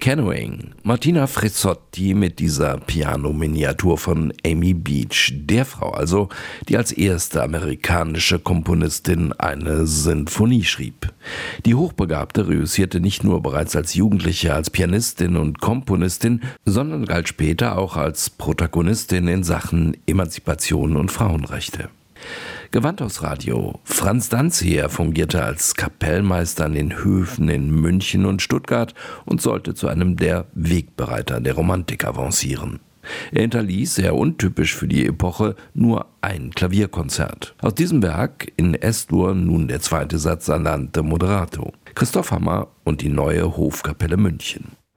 Canoeing. Martina Frizzotti mit dieser Piano-Miniatur von Amy Beach, der Frau also, die als erste amerikanische Komponistin eine Sinfonie schrieb. Die Hochbegabte reüssierte nicht nur bereits als Jugendliche als Pianistin und Komponistin, sondern galt später auch als Protagonistin in Sachen Emanzipation und Frauenrechte. Gewandhausradio. Franz Danziger fungierte als Kapellmeister an den Höfen in München und Stuttgart und sollte zu einem der Wegbereiter der Romantik avancieren. Er hinterließ, sehr untypisch für die Epoche, nur ein Klavierkonzert. Aus diesem Werk in S-Dur nun der zweite Satz Andante Moderato. Christoph Hammer und die neue Hofkapelle München.